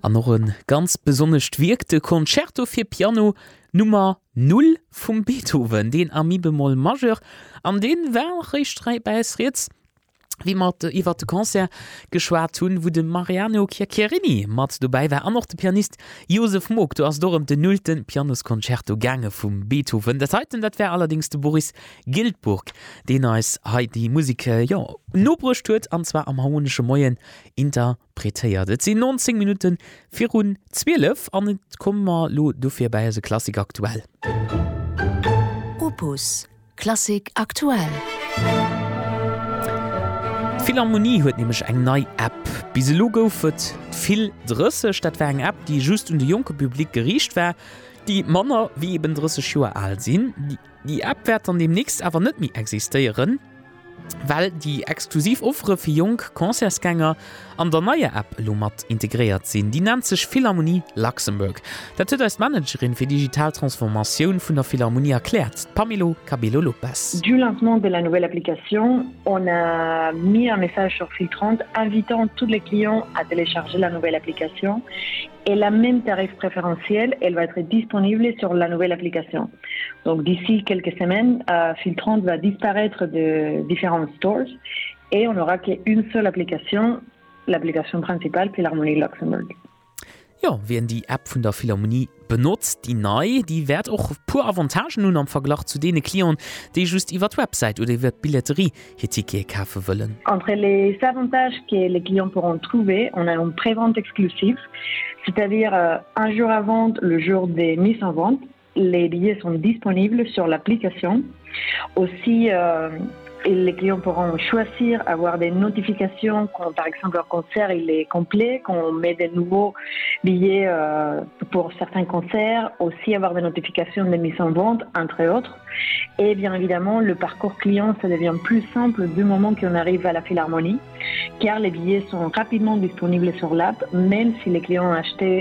An noch een ganz besonnecht wirkte Concerto fir Piano Nummer 0 vum Beethoven, den am Mi-Bemol Majeur, an den Wellrechtstreit beisretz, wie mat iwwer de Konzert geschwaart hunn, wo de Mariano Chiacchierini mat dobei war an noch de Pianist Josef Moog, du ass dorem de 0. Pianoskonzerto gange vum Beethoven. Dat heiten dat wär allerdings de Boris Gildburg, den als heit die Musik nobrucht huet, anzwer am harmonische Moien interpretéiert. Et sinn 19 Minuten 4:12 an et kommmer lo dofir bei se Klassik aktuell. Opus Klassik aktuell. Philharmonie huet nämlich eng neii App. Bise Logo huet vill Drësse statt wär eng App, die just de junge Publik geriicht wär, die Manner wie eben 30 Joer alt sinn. Die App werd an demnächst awer net mi existieren, weil die exklusiv offere fir jung Konzersgänger an der neue App mat integriert sinn. Die nennt sich Philharmonie Luxemburg. Dat huet als Managerin fir Digitaltransformation vun der Philharmonie erklärt. Pamelo Cabello Lopez. Du lancement de la nouvelle application, on a mis un message sur Filtrante invitant tous les clients à télécharger la nouvelle application. Et la même tarif préférentiel, elle va être disponible sur la nouvelle application. Donc d'ici quelques semaines, Filtrante va disparaître de différents stores et on n'aura qu'une seule application, l'application principale Philharmonie Luxemburg. Ja, wenn die App von der Philharmonie benutzt, die neu, die wird auch pur Avantagen nun am Vergleich zu denen Klienten, die just über die Website oder über die Billetterie hier Tickets kaufen wollen. Entre les avantages que les clients pourront trouver, on a une prévente exclusive, c'est-à-dire un jour avant le jour des mises en vente, les billets sont disponibles sur l'application. Aussi, les clients pourront choisir avoir des notifications quand par exemple leur concert il est complet, qu'on met des nouveaux billets pour certains concerts, aussi avoir des notifications de mise en vente entre autres. Et bien évidemment le parcours client ça devient plus simple du moment qu'on arrive à la Philharmonie car les billets sont rapidement disponibles sur l'app même si les clients ont acheté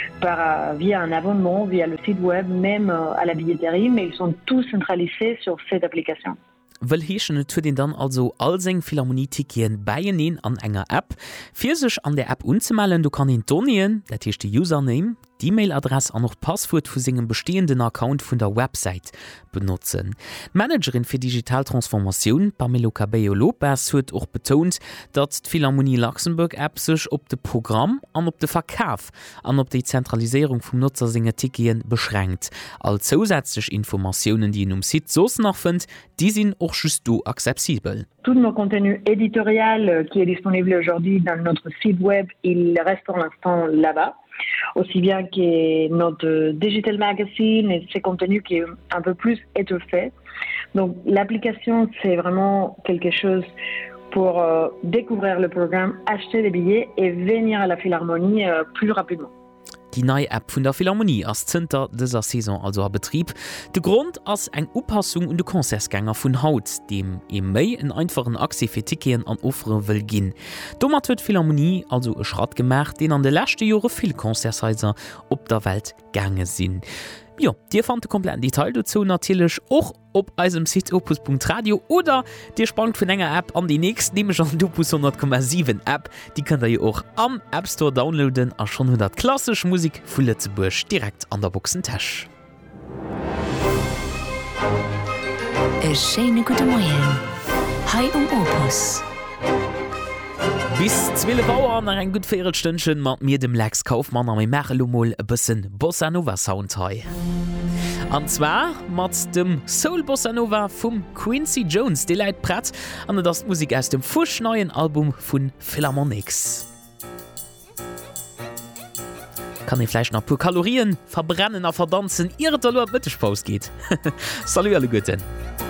via un abonnement, via le site web, même à la billetterie, mais ils sont tous centralisés sur cette application. Well heechen et den dann also all seng Philharmonie-Tickien beien an enger App. Fir sech an der App unzumellen, du kann Donien, dat hicht de Username, die E-Mail-Adresse an noch Passwort vu segem bestehenden Account vun der Website benutzen. Managerin fir Digitaltransformation Pamelo Cabello Lopez huet och betont, dat d' Philharmonie Luxemburg App sech op de Programm an op de Verkauf an op die Zentralisierung vum Nutzer senger Tickien beschränkt. All zusätzlich Informationen, die Site sos nachfind, die sind auch juste accessible. Tout nos contenus éditorial qui est disponible aujourd'hui dans notre site web, il reste pour l'instant là-bas. Aussi bien que notre digital magazine et ses contenus qui est un peu plus étoffé. Donc l'application c'est vraiment quelque chose pour découvrir le programme, acheter des billets et venir à la Philharmonie plus rapidement. Die neue App vun der Philharmonie ass Zter dieser Saison also a Betrieb. De Grund ass eng Upassung und de Konzersgänger vun Haut, dem e méi en einfachen Akse fir Tickien an offere wëll ginn. Dommer huet Philharmonie also e Schrat gemacht, den an de lächte Jore vill Konzershäuser op der Welt gange sinn. Ja, Dir fand de kompletten Detail dazu natürlich auch op eisem Site opus.radio oder Dir spannt vun enger App an die nächst nämlich an Opus 100,7 App, die könnt ihr auch am App Store downloaden a schon 100 klassisch Musik vu Lützeburg direkt an der Boxentasch. E schöne gute Morgen. Hi Opus. Bis 12 Bauer nach ein gut Stündchen mat mir dem Lex Kaufmann am Merlumol e bisssen Bossa Nova Sound hei. Und zwar mat dem Soul Bossa Nova vum Quincy Jones, de Leiit pratt an das Musik aus dem fusch neuen Album vun Philharmonics. Kann ich vielleicht noch pur Kalorien verbrennen a verdanzen, ihre Mittagspause geht. Salut alle Guten.